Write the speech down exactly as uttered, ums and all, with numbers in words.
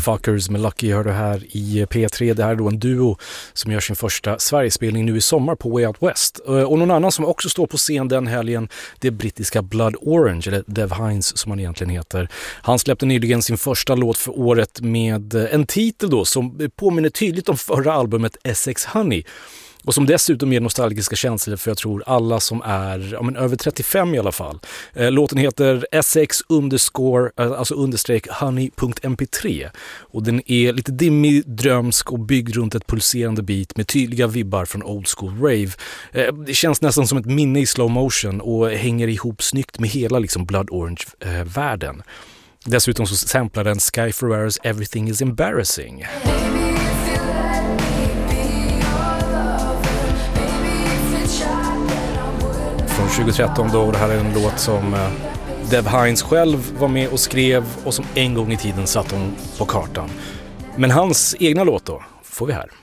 Fuckers med Lucky hör du här i P tre. Det här är då en duo som gör sin första Sverigespelning nu i sommar på Way Out West. Och någon annan som också står på scen den helgen, det är brittiska Blood Orange, eller Dev Hynes som han egentligen heter. Han släppte nyligen sin första låt för året med en titel då som påminner tydligt om förra albumet Essex Honey. Och som dessutom ger nostalgiska känslor för jag tror alla som är ja, men över trettiofem i alla fall. Eh, låten heter Essex underscore, alltså understreck honey punkt m p tre. Och den är lite dimmig, drömsk och byggd runt ett pulserande beat med tydliga vibbar från old school rave. Eh, det känns nästan som ett minne i slow motion och hänger ihop snyggt med hela liksom Blood Orange-världen. Eh, dessutom så samplar den Sky Ferreras Everything is Embarrassing. Från tjugo-tretton då, det här är en låt som eh, Dev Hynes själv var med och skrev och som en gång i tiden satt hon på kartan. Men hans egna låt då får vi här.